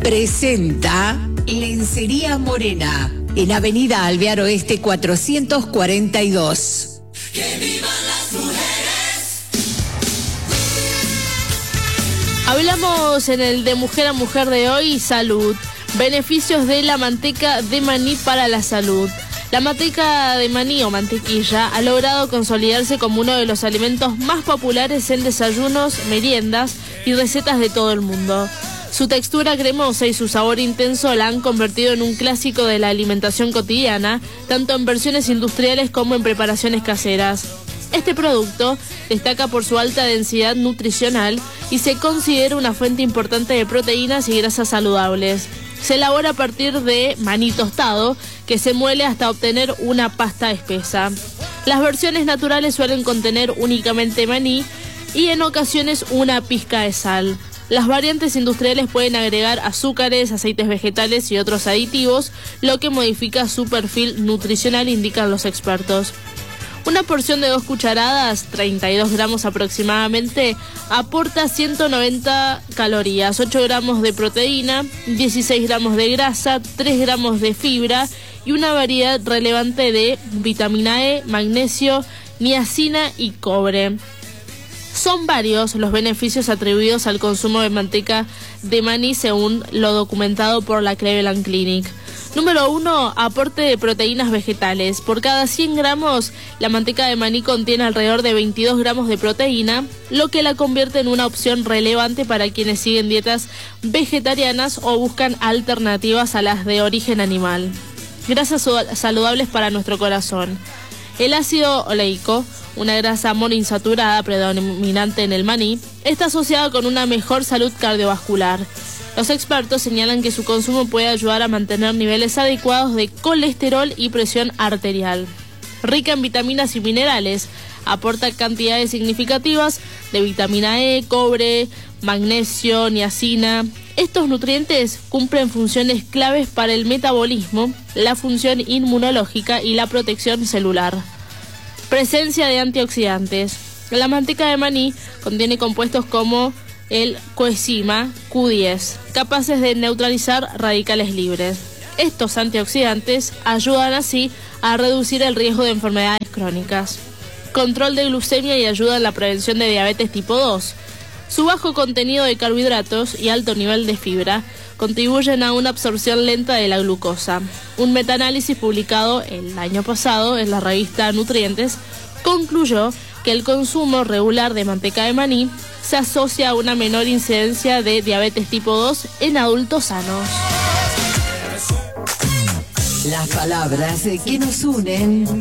presenta Lencería Morena, en Avenida Alvear Oeste 442. ¡Que vivan las mujeres! Hablamos en el de Mujer a Mujer de hoy, salud. Beneficios de la manteca de maní para la salud. La manteca de maní o mantequilla ha logrado consolidarse como uno de los alimentos más populares en desayunos, meriendas y recetas de todo el mundo. Su textura cremosa y su sabor intenso la han convertido en un clásico de la alimentación cotidiana, tanto en versiones industriales como en preparaciones caseras. Este producto destaca por su alta densidad nutricional y se considera una fuente importante de proteínas y grasas saludables. Se elabora a partir de maní tostado, que se muele hasta obtener una pasta espesa. Las versiones naturales suelen contener únicamente maní y en ocasiones una pizca de sal. Las variantes industriales pueden agregar azúcares, aceites vegetales y otros aditivos, lo que modifica su perfil nutricional, indican los expertos. Una porción de 2 cucharadas, 32 gramos aproximadamente, aporta 190 calorías, 8 gramos de proteína, 16 gramos de grasa, 3 gramos de fibra y una variedad relevante de vitamina E, magnesio, niacina y cobre. Son varios los beneficios atribuidos al consumo de manteca de maní según lo documentado por la Cleveland Clinic. Número 1, aporte de proteínas vegetales. Por cada 100 gramos, la manteca de maní contiene alrededor de 22 gramos de proteína, lo que la convierte en una opción relevante para quienes siguen dietas vegetarianas o buscan alternativas a las de origen animal. Grasas saludables para nuestro corazón. El ácido oleico, una grasa monoinsaturada predominante en el maní, está asociada con una mejor salud cardiovascular. Los expertos señalan que su consumo puede ayudar a mantener niveles adecuados de colesterol y presión arterial. Rica en vitaminas y minerales, aporta cantidades significativas de vitamina E, cobre, magnesio, niacina. Estos nutrientes cumplen funciones claves para el metabolismo, la función inmunológica y la protección celular. Presencia de antioxidantes. La manteca de maní contiene compuestos como el coenzima Q10, capaces de neutralizar radicales libres. Estos antioxidantes ayudan así a reducir el riesgo de enfermedades crónicas. Control de glucemia y ayuda en la prevención de diabetes tipo 2. Su bajo contenido de carbohidratos y alto nivel de fibra contribuyen a una absorción lenta de la glucosa. Un metaanálisis publicado el año pasado en la revista Nutrientes concluyó que el consumo regular de manteca de maní se asocia a una menor incidencia de diabetes tipo 2 en adultos sanos. Las palabras que nos unen